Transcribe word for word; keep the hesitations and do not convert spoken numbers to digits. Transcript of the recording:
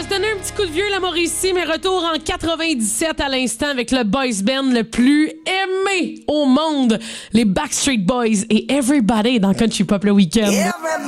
donner un petit coup de vieux, la Mauricie, mais retour en quatre-vingt-dix-sept à l'instant avec le boys band le plus aimé au monde, les Backstreet Boys et Everybody dans Country Pop le week-end.